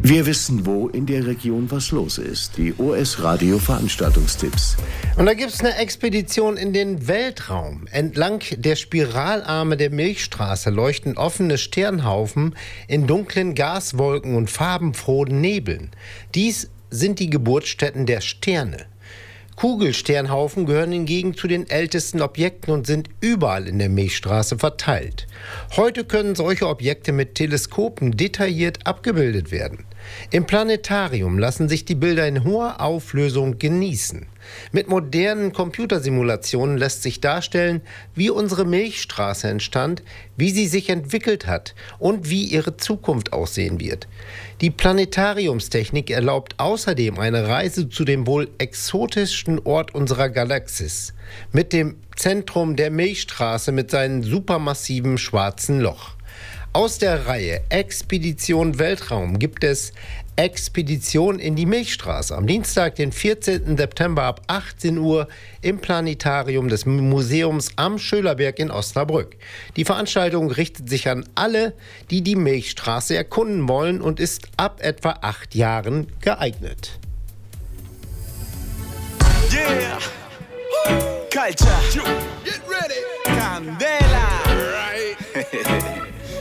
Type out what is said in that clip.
Wir wissen, wo in der Region was los ist. Die OS-Radio-Veranstaltungstipps. Und da gibt es eine Expedition in den Weltraum. Entlang der Spiralarme der Milchstraße leuchten offene Sternhaufen in dunklen Gaswolken und farbenfrohen Nebeln. Dies sind die Geburtsstätten der Sterne. Kugelsternhaufen gehören hingegen zu den ältesten Objekten und sind überall in der Milchstraße verteilt. Heute können solche Objekte mit Teleskopen detailliert abgebildet werden. Im Planetarium lassen sich die Bilder in hoher Auflösung genießen. Mit modernen Computersimulationen lässt sich darstellen, wie unsere Milchstraße entstand, wie sie sich entwickelt hat und wie ihre Zukunft aussehen wird. Die Planetariumstechnik erlaubt außerdem eine Reise zu dem wohl exotischsten Ort unserer Galaxis, mit dem Zentrum der Milchstraße mit seinem supermassiven schwarzen Loch. Aus der Reihe Expedition Weltraum gibt es Expedition in die Milchstraße am Dienstag, den 14. September ab 18 Uhr im Planetarium des Museums am Schölerberg in Osnabrück. Die Veranstaltung richtet sich an alle, die die Milchstraße erkunden wollen und ist ab etwa 8 Jahren geeignet. Yeah! Culture! Get ready! Candela! Right!